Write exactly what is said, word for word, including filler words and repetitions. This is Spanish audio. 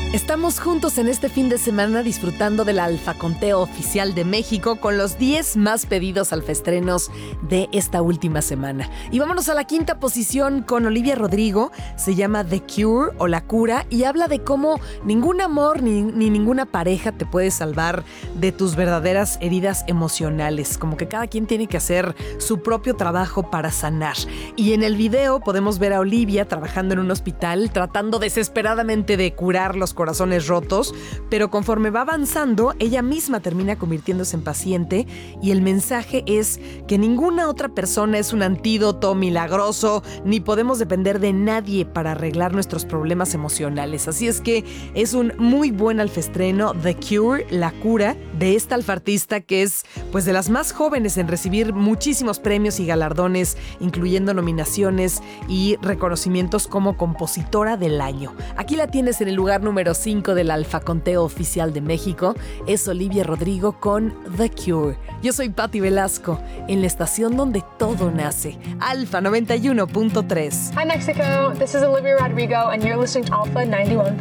Estamos juntos en este fin de semana disfrutando del Alfaconteo Oficial de México con los diez más pedidos alfaestrenos de esta última semana. Y vámonos a la quinta posición con Olivia Rodrigo. Se llama The Cure o La Cura y habla de cómo ningún amor ni, ni ninguna pareja te puede salvar de tus verdaderas heridas emocionales. Como que cada quien tiene que hacer su propio trabajo para sanar. Y en el video podemos ver a Olivia trabajando en un hospital tratando desesperadamente de curar los corazones rotos, pero conforme va avanzando, ella misma termina convirtiéndose en paciente y el mensaje es que ninguna otra persona es un antídoto milagroso, ni podemos depender de nadie para arreglar nuestros problemas emocionales. Así es que es un muy buen alfaestreno, The Cure, La Cura, de esta alfartista que es pues de las más jóvenes en recibir muchísimos premios y galardones, incluyendo nominaciones y reconocimientos como compositora del año. Aquí la tienes en el lugar número cinco del Alfaconteo Oficial de México. Es Olivia Rodrigo con The Cure. Yo soy Patti Velasco, en la estación donde todo nace, Alfa noventa y uno punto tres. Hi Mexico, this is Olivia Rodrigo and you're listening to Alpha ninety-one.